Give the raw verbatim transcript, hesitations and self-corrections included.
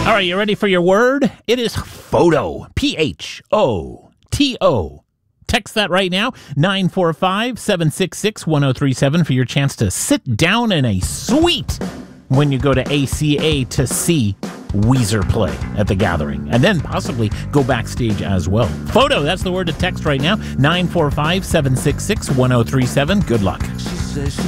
All right, you ready for your word? It is photo. P H O T O. Text that right now, nine four five, seven six six, one oh three seven for your chance to sit down in a suite when you go to A C A to see Weezer play at the Gathering, and then possibly go backstage as well. Photo, that's the word to text right now, nine four five, seven six six, one oh three seven. Good luck.